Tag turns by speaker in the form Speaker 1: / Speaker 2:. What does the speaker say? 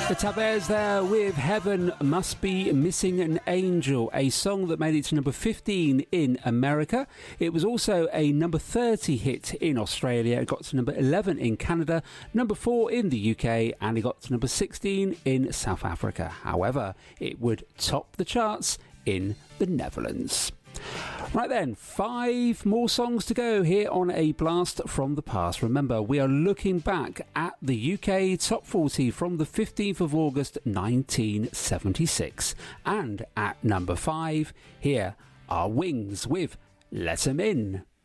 Speaker 1: The Tabers there with Heaven Must Be Missing an Angel, a song that made it to number 15 in America. It was also a number 30 hit in Australia. It got to number 11 in Canada, number 4 in the UK, and it got to number 16 in South Africa. However, it would top the charts in the Netherlands. Right then, 5 more songs to go here on A Blast from the Past. Remember, we are looking back at the UK Top 40 from the 15th of August 1976. And at number 5, here are Wings with Let 'Em In.